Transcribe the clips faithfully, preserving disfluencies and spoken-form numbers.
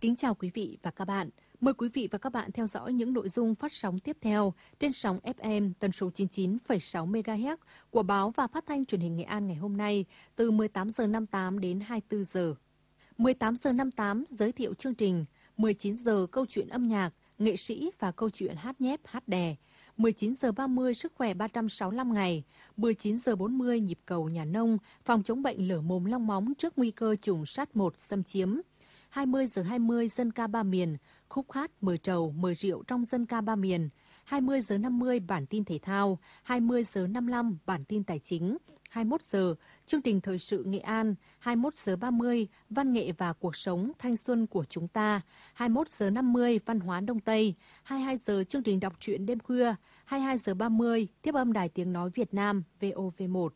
Kính chào quý vị và các bạn. Mời quý vị và các bạn theo dõi những nội dung phát sóng tiếp theo trên sóng ép em tần số chín mươi chín phẩy sáu mê ga héc của báo và phát thanh truyền hình Nghệ An ngày hôm nay từ mười tám giờ năm mươi tám đến hai mươi tư giờ. mười tám giờ năm mươi tám giới thiệu chương trình, mười chín giờ câu chuyện âm nhạc, nghệ sĩ và câu chuyện hát nhép, hát đè. mười chín giờ ba mươi sức khỏe ba trăm sáu mươi lăm ngày, mười chín giờ bốn mươi nhịp cầu nhà nông, phòng chống bệnh lở mồm long móng trước nguy cơ trùng sát một xâm chiếm. hai mươi giờ hai mươi dân ca ba miền, khúc hát mời trầu, mời rượu trong dân ca ba miền. hai mươi giờ năm mươi bản tin thể thao, hai mươi giờ năm mươi lăm bản tin tài chính. hai mươi mốt giờ chương trình thời sự Nghệ An, hai mươi mốt giờ ba mươi văn nghệ và cuộc sống thanh xuân của chúng ta, hai mươi mốt giờ năm mươi văn hóa Đông Tây, hai mươi hai giờ chương trình đọc truyện đêm khuya, hai mươi hai giờ ba mươi tiếp âm Đài Tiếng nói Việt Nam vê o vê một.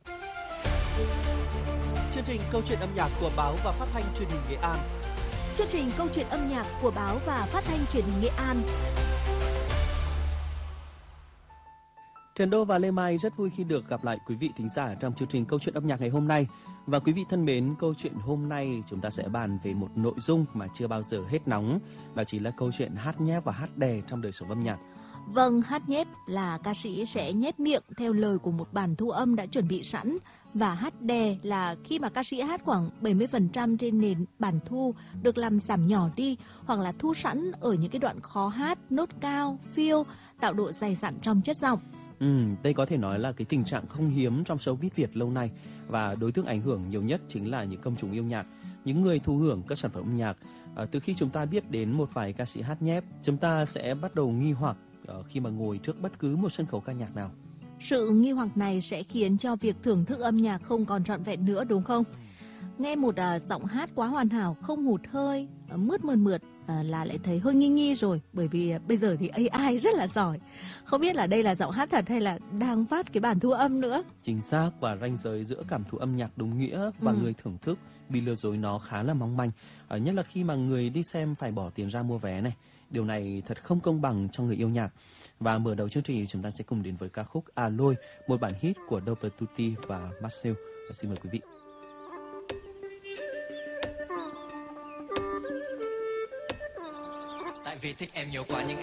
Chương trình câu chuyện âm nhạc của báo và phát thanh truyền hình Nghệ An. Chương trình câu chuyện âm nhạc của báo và phát thanh truyền hình Nghệ An. Trần Đô và Lê Mai rất vui khi được gặp lại quý vị thính giả trong chương trình câu chuyện âm nhạc ngày hôm nay. Và quý vị thân mến, câu chuyện hôm nay chúng ta sẽ bàn về một nội dung mà chưa bao giờ hết nóng, đó chính là câu chuyện hát nhép và hát đè trong đời sống âm nhạc. Vâng, hát nhép là ca sĩ sẽ nhép miệng theo lời của một bản thu âm đã chuẩn bị sẵn, và hát đè là khi mà ca sĩ hát khoảng bảy mươi phần trăm trên nền bản thu được làm giảm nhỏ đi hoặc là thu sẵn ở những cái đoạn khó hát, nốt cao, phiêu, tạo độ dày dặn trong chất giọng. Ừ, đây có thể nói là cái tình trạng không hiếm trong showbiz Việt lâu nay, và đối tượng ảnh hưởng nhiều nhất chính là những công chúng yêu nhạc, những người thụ hưởng các sản phẩm âm nhạc. À, từ khi chúng ta biết đến một vài ca sĩ hát nhép, chúng ta sẽ bắt đầu nghi hoặc uh, khi mà ngồi trước bất cứ một sân khấu ca nhạc nào. Sự nghi hoặc này sẽ khiến cho việc thưởng thức âm nhạc không còn trọn vẹn nữa, đúng không? Nghe một uh, giọng hát quá hoàn hảo, không hụt hơi, uh, mướt mượt mượt uh, là lại thấy hơi nghi nghi rồi. Bởi vì uh, bây giờ thì a i rất là giỏi. Không biết là đây là giọng hát thật hay là đang phát cái bản thu âm nữa. Chính xác, và ranh giới giữa cảm thụ âm nhạc đúng nghĩa và ừ. người thưởng thức bị lừa dối nó khá là mong manh. uh, Nhất là khi mà người đi xem phải bỏ tiền ra mua vé này. Điều này thật không công bằng cho người yêu nhạc. Và mở đầu chương trình chúng ta sẽ cùng đến với ca khúc À Lôi, một bản hit của Double Tutti và Marcel. Và xin mời quý vị. Tại vì thích em nhiều quá nhưng